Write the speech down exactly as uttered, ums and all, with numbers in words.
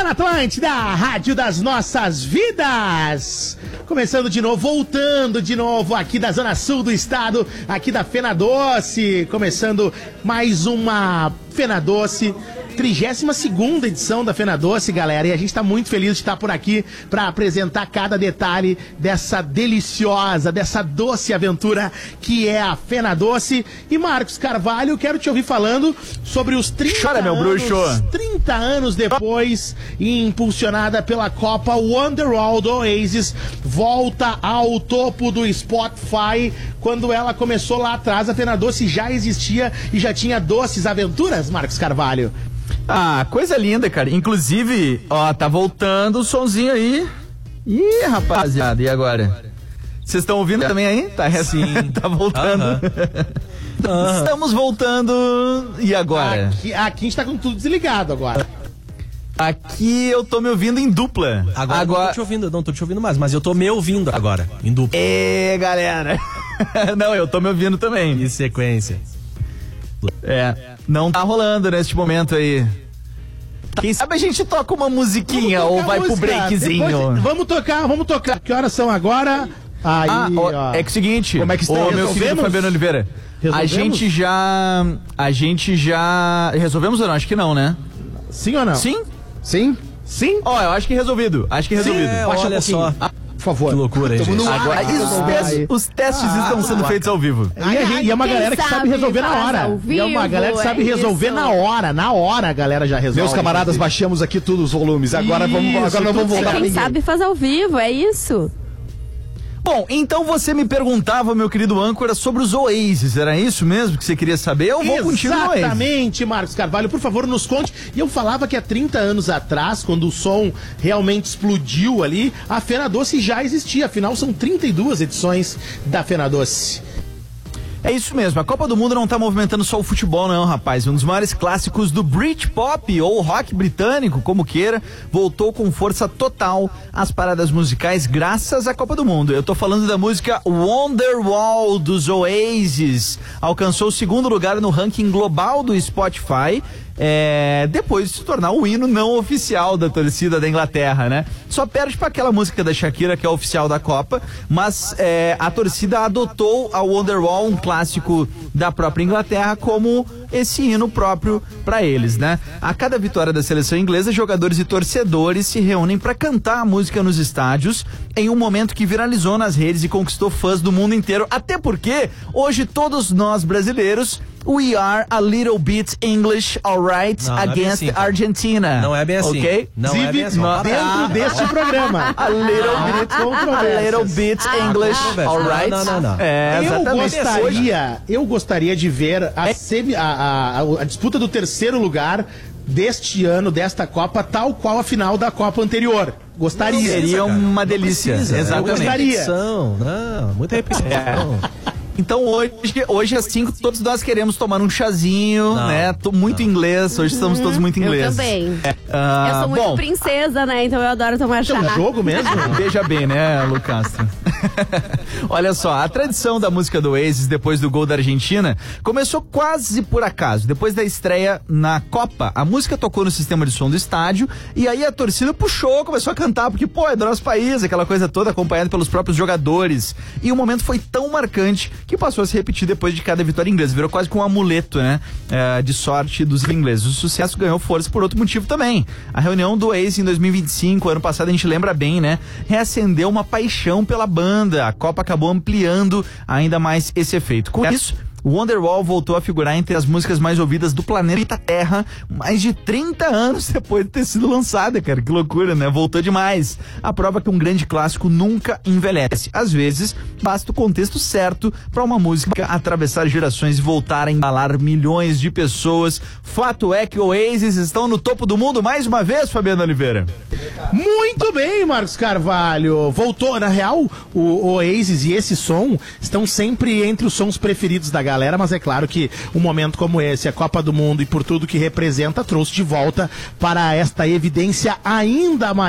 na Atlântida, a rádio das nossas vidas. Começando de novo, voltando de novo aqui da Zona Sul do estado, aqui da Fena Doce. Começando mais uma Fena Doce, trigésima segunda edição da Fena Doce, galera. E a gente tá muito feliz de estar por aqui para apresentar cada detalhe dessa deliciosa, dessa doce aventura que é a Fena Doce. E Marcos Carvalho, quero te ouvir falando sobre os trinta Chora, meu anos, bruxo. trinta anos depois, e impulsionada pela Copa, Wonderwall do Oasis volta ao topo do Spotify. Quando ela começou lá atrás, a Fena Doce já existia e já tinha doces aventuras, Marcos Carvalho. Ah, coisa linda, cara. Inclusive, ó, tá voltando o sonzinho aí. Ih, rapaziada, e agora? Vocês estão ouvindo também aí? Tá assim, tá voltando. Uh-huh. Uh-huh. Estamos voltando. E agora? Aqui, aqui a gente tá com tudo desligado agora. Aqui eu tô me ouvindo em dupla. Agora, agora... não tô te ouvindo, não tô te ouvindo mais, mas eu tô me ouvindo agora, em dupla. Ê, galera. Não, eu tô me ouvindo também. Que sequência. É, não tá rolando neste momento aí. Quem sabe a gente toca uma musiquinha ou vai música. pro breakzinho. Depois, vamos tocar, vamos tocar. Que horas são agora? Aí, ah, ó, ó. É que é o seguinte, como é que está? Ô, meu querido Fabiano Oliveira, resolvemos? a gente já, a gente já, resolvemos ou não? Acho que não, né? Sim ou não? Sim? Sim? Sim? Ó, oh, eu acho que resolvido, acho que resolvido. É, olha um só. Ah, por favor. Que loucura, hein, gente? Agora, ar, os, testes, os testes ah, estão sendo feitos ao vivo. E, a gente, e é uma galera que sabe resolver na hora. Vivo, e é uma galera que sabe é resolver isso. na hora. Na hora a galera já resolve. Meus camaradas, baixamos aqui todos os volumes. Agora isso, vamos, agora não vamos voltar. É quem sabe faz ao vivo, é isso. Bom, então você me perguntava, meu querido âncora, sobre os Oasis. Era isso mesmo que você queria saber? Eu vou contigo no Oasis. Exatamente, Marcos Carvalho. Por favor, nos conte. E eu falava que há trinta anos atrás, quando o som realmente explodiu ali, a Fena Doce já existia. Afinal, são trinta e duas edições da Fena Doce. É isso mesmo, a Copa do Mundo não tá movimentando só o futebol não, rapaz. Um dos maiores clássicos do Britpop, ou rock britânico, como queira, voltou com força total às paradas musicais graças à Copa do Mundo. Eu tô falando da música Wonderwall dos Oasis. Alcançou o segundo lugar no ranking global do Spotify, É, depois de se tornar o hino não oficial da torcida da Inglaterra, né? Só perde para aquela música da Shakira, que é oficial da Copa, mas é, a torcida adotou a Wonderwall, um clássico da própria Inglaterra, como esse hino próprio para eles, né? A cada vitória da seleção inglesa, jogadores e torcedores se reúnem para cantar a música nos estádios, em um momento que viralizou nas redes e conquistou fãs do mundo inteiro, até porque hoje todos nós brasileiros we are a little bit English, alright, não, não against é assim, Argentina. Não é bem assim. Ok? Não é bem assim. Dentro ah, deste programa. A little bit, a little bit English, alright. Não, não, não. É, eu exatamente. gostaria, eu gostaria de ver a, semi, a, a, a disputa do terceiro lugar deste ano, desta Copa, tal qual a final da Copa anterior. Gostaria. Não, seria uma delícia. Precisa, exatamente. Eu gostaria. Não, muita repetição. É. Então hoje, hoje às cinco, todos nós queremos tomar um chazinho, não, né? Tô muito não. inglês, hoje estamos todos muito ingleses. Eu também. É, uh, eu sou muito bom, princesa, né? Então eu adoro tomar chá. É um jogo mesmo? Veja bem, né, Lucas? Olha só, a tradição da música do Oasis depois do gol da Argentina começou quase por acaso. Depois da estreia na Copa, a música tocou no sistema de som do estádio e aí a torcida puxou, começou a cantar, porque, pô, é do nosso país, aquela coisa toda, acompanhada pelos próprios jogadores. E o momento foi tão marcante que passou a se repetir depois de cada vitória inglesa. Virou quase com um amuleto, né? É, de sorte dos ingleses. O sucesso ganhou força por outro motivo também. A reunião do Oasis em dois mil e vinte e cinco, ano passado, a gente lembra bem, né? Reacendeu uma paixão pela banda. A Copa acabou ampliando ainda mais esse efeito. Com isso, Wonderwall voltou a figurar entre as músicas mais ouvidas do planeta Terra mais de trinta anos depois de ter sido lançada, cara. Que loucura, né? Voltou demais. A prova que um grande clássico nunca envelhece. Às vezes, basta o contexto certo para uma música atravessar gerações e voltar a embalar milhões de pessoas. Fato é que o Oasis estão no topo do mundo mais uma vez, Fabiano Oliveira. Muito bem, Marcos Carvalho. Voltou, na real, o Oasis e esse som estão sempre entre os sons preferidos da galera, mas é claro que um momento como esse, a Copa do Mundo e por tudo que representa, trouxe de volta para esta evidência ainda mais